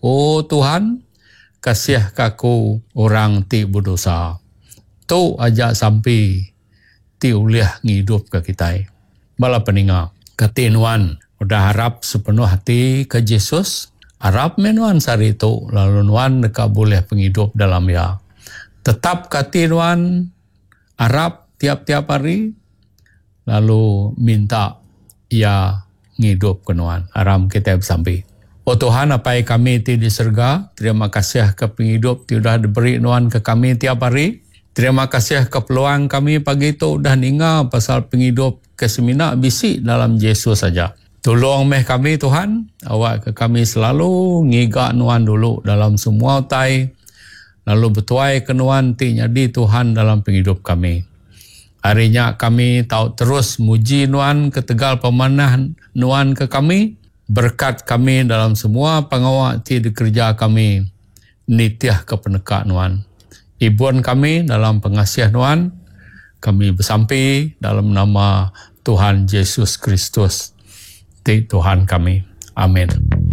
Oh Tuhan, kasih kaku orang ti berdosa. Tu ajak sampai ti uliah ngidup ke kita. Bala peninga, katinuan, udah harap sepenuh hati ke Yesus, harap menuan sari tu, lalu nuan deka boleh penghidup dalam ya. Tetap katinuan, harap tiap-tiap hari, lalu minta ia ngidup ke nuan. Haram kita sampai. Oh Tuhan, apa yang kami ti di surga, terima kasih ke penghidup ti sudah diberi nuan ke kami tiap hari. Terima kasih ke peluang kami pagi itu dah ninga pasal penghidup ke semina bisi dalam Yesus saja. Tolong meh kami Tuhan, awak ke kami selalu ngiga nuan dulu dalam semua utai, lalu betuai ke nuan ti nyadi Tuhan dalam penghidup kami. Harinya kami tahu terus muji nuan ke tegal pemanah nuan ke kami, berkat kami dalam semua pengawak ti di kerja kami, nitiah ke penekak nuan. Ibuan kami dalam pengasihan Tuhan, kami bersampai dalam nama Tuhan Yesus Kristus, Tuhan kami. Amin.